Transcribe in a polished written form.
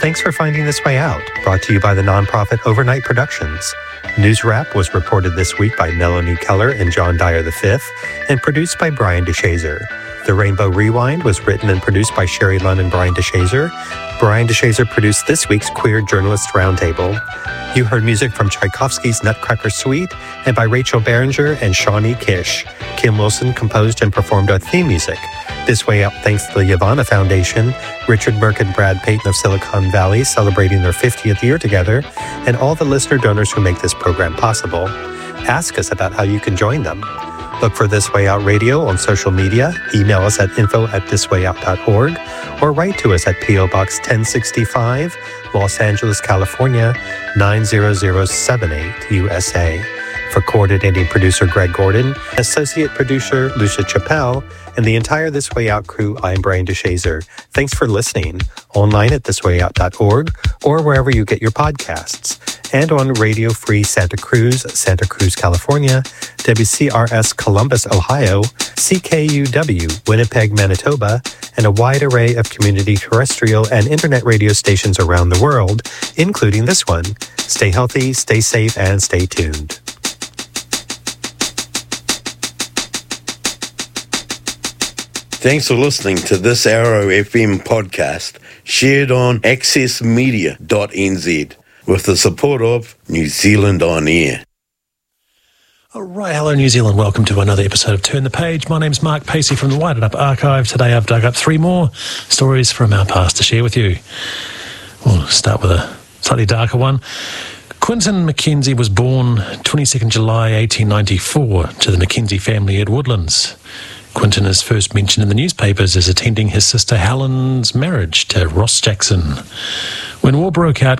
Thanks for finding This Way Out, brought to you by the nonprofit Overnight Productions. News Wrap was reported this week by Melanie Keller and John Dyer V, and produced by Brian DeShazer. The Rainbow Rewind was written and produced by Sherry Lunn and Brian DeShazer. Brian DeShazer produced this week's Queer Journalist Roundtable. You heard music from Tchaikovsky's Nutcracker Suite and by Rachel Berenger and Shawnee Kish. Kim Wilson composed and performed our theme music. This Way Out thanks to the Yavanna Foundation, Richard Merck and Brad Payton of Silicon Valley celebrating their 50th year together, and all the listener donors who make this program possible. Ask us about how you can join them. Look for This Way Out Radio on social media, email us at info@thiswayout.org, or write to us at P.O. Box 1065, Los Angeles, California, 90078, USA. For coordinating producer Greg Gordon, associate producer Lucia Chappelle, and the entire This Way Out crew, I'm Brian DeShazer. Thanks for listening. Online at thiswayout.org or wherever you get your podcasts. And on Radio Free Santa Cruz, California, WCRS Columbus, Ohio, CKUW Winnipeg, Manitoba, and a wide array of community terrestrial and internet radio stations around the world, including this one. Stay healthy, stay safe, and stay tuned. Thanks for listening to this Arrow FM podcast shared on accessmedia.nz with the support of New Zealand On Air. All right, hello New Zealand. Welcome to another episode of Turn the Page. My name's Mark Pacey from the Wired Up Archive. Today I've dug up 3 more stories from our past to share with you. We'll start with a slightly darker one. Quinton Mackenzie was born 22nd July 1894 to the Mackenzie family at Woodlands. Quinton is first mentioned in the newspapers as attending his sister Helen's marriage to Ross Jackson. When war broke out,